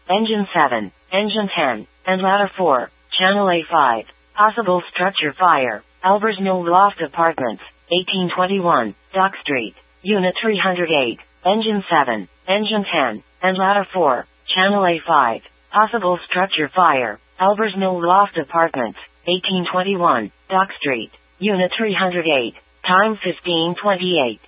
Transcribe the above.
Engine 7, Engine 10, and Ladder 4, Channel A5. Possible structure fire, Albers Mill Loft Apartments, 1821, Dock Street, Unit 308, Engine 7, Engine 10, and Ladder 4, Channel A5. Possible structure fire, Albers Mill Loft Apartments, 1821, Dock Street, Unit 308, time 15:28.